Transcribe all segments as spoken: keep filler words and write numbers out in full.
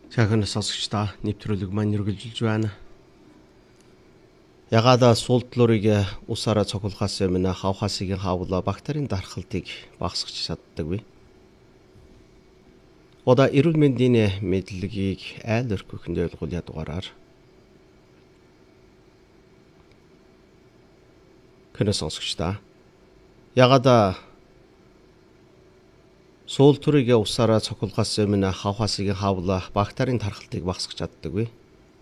Сайхан сонсогчдаа нэвтрүүлэг маань үргэлжилж байна. Ягаадаа суултлуурыг усаараа цогцолгохоос өмнө хавхасгийн хаавла бактерийн дархалтыг багасгах чаддаг вэ? Ода эрүүл мэндийн мэдлэгийг айл өрхөнд ойлгуулъя дугаараар. Кэнэ сонсогчдаа. Ягаадаа суултлуурыг усаараа цогцолгохоос өмнө хавхасгийн хаавла бактерийн дархалтыг багасгах чаддаг вэ?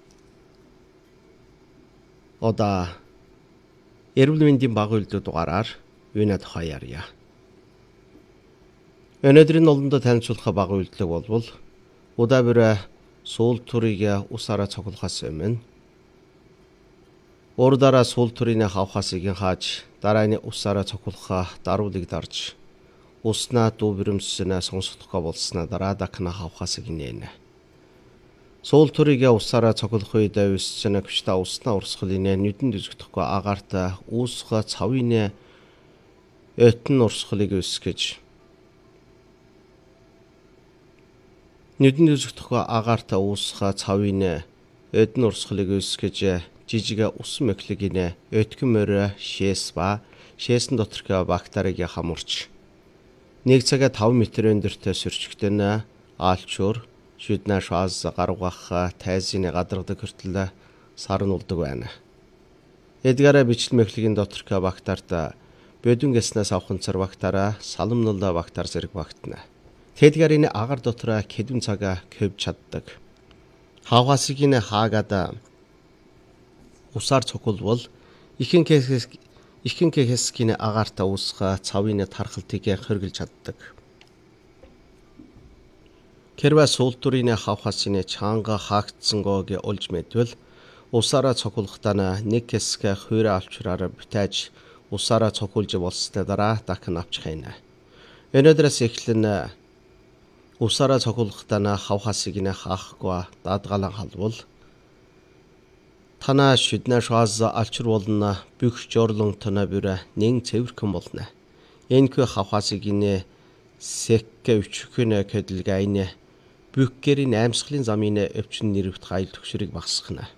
Ода эрүүл мэндийн багийн үйлдэл дугаараар юунад хаяарья. Өнөөдрийн олондоо танилцуулах багийн үйлдэл болвол удаа суултлуурыг усаараа цогцолгохоос өмнө урдаараа суултлуурын хавхасгийн хааж дараа нь усаараа цогцолгох даруулыг дарж уснаа дүүрэмснэ сонсохдохоо болсноо дараа дакна хавхасыг нэнэ. Суултлуурыг усаараа цогцолгох үед үсцэнэ гүшта уснаа урсгалын нүдэнд үзэгдэхгүй агаарт уусга цавын өтөн урсгалыг үсгэж нүдэнд үзэгдэхгүй агаарт уусга цавын өтөн урсгалыг үсгэж жижиг ус мөклөгийн өтгөн морь шээс ба шээсэн доторх бактерийг хамуурч нэг цагаа таван метрийн өндөртэй сөрчгтөн аалчуур шүднэ шаас гаргах тайзын гадаргадаг хүртэл сарнуулдаг байна. Эдгээрээ бичлэл мөклөгийн доторх бактерт бодин гэснээс авахынцар бактера саламнал бактер зэрэг багтана. Тэдгээр энэ агаар дотор хэдэн цагаа көвж чаддаг. Хавхасгийн хаагад усаар цогцолвол ихэнх ихэнх хэсгийн агаарт уусга цавын тархалтыг хоригдж чаддаг. Хэрвээ суултлуурын хавхасны чанга хаагдсангойг олж мэдвэл усаараа цогцолгохтаа нэг хэсэг хуурай алчраар битэж усаараа цогцолж болсны дараа дахин авчих юм. Өнөөдрөөс эхлэн усаараа цогцолгохтаа хавхасыг хаахгүй даадгалан халвал тана шүднэ шаас алчур болно бүх жорлон тана бүр нэн цэвэрхэн болно. Энэхүү хавхасыг нэ сэккэ өчхөнэ көдөлгайнэ бүхгэрийн аймсгалын замын өвчин нэрвт хайл төгшрийг багасгана.